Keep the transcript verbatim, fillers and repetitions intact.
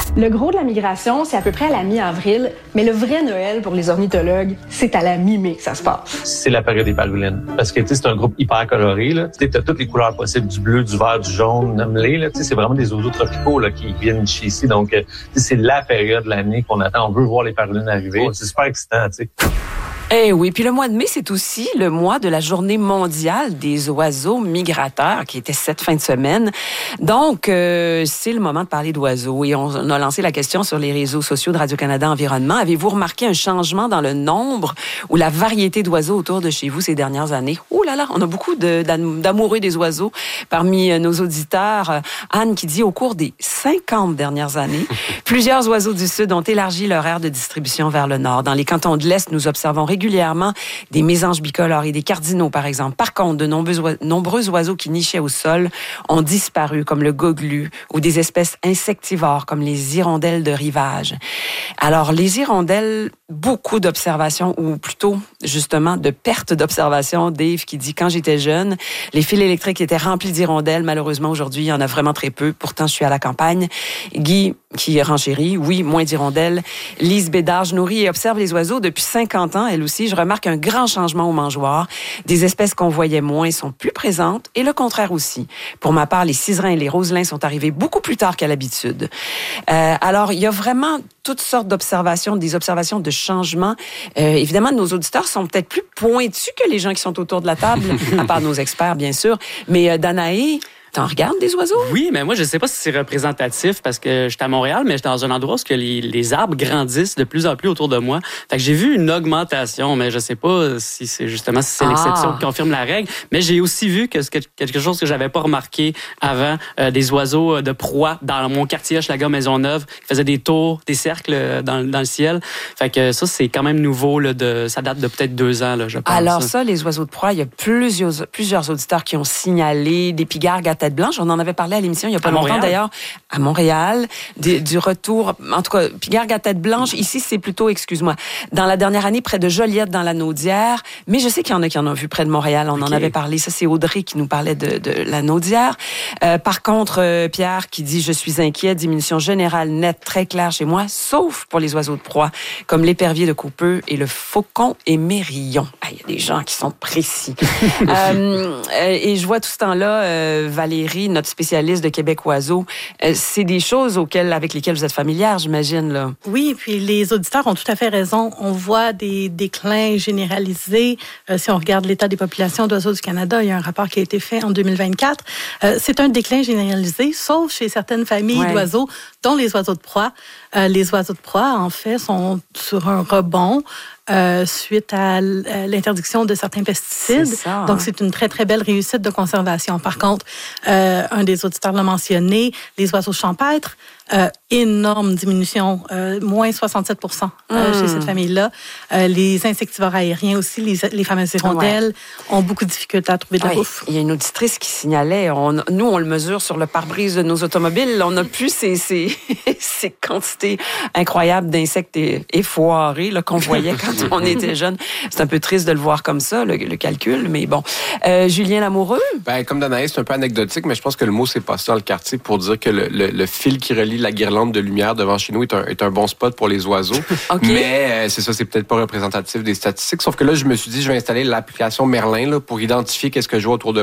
Le gros de la migration, c'est à peu près à la mi-avril, mais le vrai Noël pour les ornithologues, c'est à la mi-mai que ça se passe. C'est la période des parulines. Parce que, tu sais, c'est un groupe hyper coloré, là. Tu sais, t'as toutes les couleurs possibles, du bleu, du vert, du jaune, nomme-les, là. Tu sais, c'est vraiment des oiseaux tropicaux, là, qui viennent chez ici. Donc, tu sais, c'est la période de l'année qu'on attend. On veut voir les parulines arriver. C'est super excitant, tu sais. Eh oui, puis le mois de mai, c'est aussi le mois de la journée mondiale des oiseaux migrateurs, qui était cette fin de semaine. Donc, euh, c'est le moment de parler d'oiseaux. Et on, on a lancé la question sur les réseaux sociaux de Radio-Canada Environnement. Avez-vous remarqué un changement dans le nombre ou la variété d'oiseaux autour de chez vous ces dernières années? Ouh là là, on a beaucoup de, d'amoureux des oiseaux parmi nos auditeurs. Anne qui dit, au cours des cinquante dernières années, plusieurs oiseaux du Sud ont élargi leur aire de distribution vers le Nord. Dans les cantons de l'Est, nous observons régulièrement régulièrement des mésanges bicolores et des cardinaux, par exemple. Par contre, de nombreux, oiseaux, nombreux oiseaux qui nichaient au sol ont disparu, comme le goglu, ou des espèces insectivores, comme les hirondelles de rivage. Alors, les hirondelles, beaucoup d'observations, ou plutôt, justement, de perte d'observation. Dave qui dit, quand j'étais jeune, les fils électriques étaient remplis d'hirondelles. Malheureusement, aujourd'hui, il y en a vraiment très peu. Pourtant, je suis à la campagne. Guy, qui renchérit, oui, moins d'hirondelles. Lise Bédard, je nourris et observe les oiseaux depuis cinquante ans, elle aussi. Je remarque un grand changement au mangeoire. Des espèces qu'on voyait moins sont plus présentes et le contraire aussi. Pour ma part, les ciserins et les roselins sont arrivés beaucoup plus tard qu'à l'habitude. Euh, alors, il y a vraiment toutes sortes d'observations, des observations de changement. Euh, évidemment, nos auditeurs sont peut-être plus pointus que les gens qui sont autour de la table, à part nos experts, bien sûr. Mais euh, Danae, t'en regardes des oiseaux? Oui, mais moi, je sais pas si c'est représentatif parce que j'étais à Montréal, mais j'étais dans un endroit où que les, les arbres grandissent de plus en plus autour de moi. Fait que j'ai vu une augmentation, mais je sais pas si c'est justement si c'est ah. l'exception qui confirme la règle. Mais j'ai aussi vu que c'est quelque chose que j'avais pas remarqué avant, euh, des oiseaux de proie dans mon quartier Hochelaga Maisonneuve qui faisaient des tours, des cercles dans, dans le ciel. Fait que ça, c'est quand même nouveau, là, de, ça date de peut-être deux ans, là, je pense. Alors ça, les oiseaux de proie, il y a plusieurs, plusieurs auditeurs qui ont signalé des pigargues à tête blanche. On en avait parlé à l'émission il y a pas à longtemps Montréal. D'ailleurs, à Montréal, des, du retour, en tout cas, pigargue à tête blanche. Ici, c'est plutôt, excuse-moi, dans la dernière année, près de Joliette, dans la Naudière. Mais je sais qu'il y en a qui en ont vu près de Montréal. On okay. en avait parlé. Ça, c'est Audrey qui nous parlait de, de la Naudière. Euh, par contre, euh, Pierre qui dit, je suis inquiet, diminution générale nette, très claire chez moi, sauf pour les oiseaux de proie, comme l'épervier de Coupeux et le faucon émerillon. Ah, il y a des gens qui sont précis. euh, et je vois tout ce temps-là, euh, Valérie, notre spécialiste de Québec Oiseaux, euh, c'est des choses auxquelles, avec lesquelles vous êtes familière, j'imagine, là. Oui, puis les auditeurs ont tout à fait raison. On voit des déclins généralisés. Euh, si on regarde l'état des populations d'oiseaux du Canada, il y a un rapport qui a été fait en deux mille vingt-quatre. Euh, c'est un déclin généralisé, sauf chez certaines familles ouais. d'oiseaux, dont les oiseaux de proie. Euh, les oiseaux de proie, en fait, sont sur un rebond. Euh, suite à l'interdiction de certains pesticides. C'est ça, hein? Donc, c'est une très, très belle réussite de conservation. Par contre, euh, un des auditeurs l'a mentionné, les oiseaux champêtres, euh, énorme diminution, euh, moins soixante-sept pour cent euh, mmh. chez cette famille-là. Euh, les insectivores aériens aussi, les, les fameuses hirondelles, ouais. ont beaucoup de difficultés à trouver de la ouais. bouffe. Il y a une auditrice qui signalait, on, nous, on le mesure sur le pare-brise de nos automobiles, on n'a plus ces, ces, ces quantités incroyables d'insectes effoirés là, qu'on voyait quand on était jeune. C'est un peu triste de le voir comme ça, le, le calcul, mais bon. Euh, Julien Lamoureux? Ben, comme Danae, c'est un peu anecdotique, mais je pense que le mot s'est passé dans le quartier pour dire que le, le, le fil qui relie la guirlande de lumière devant chez nous est un, est un bon spot pour les oiseaux. Okay. Mais euh, c'est ça, c'est peut-être pas représentatif des statistiques. Sauf que là, je me suis dit, je vais installer l'application Merlin là, pour identifier qu'est-ce que je vois autour de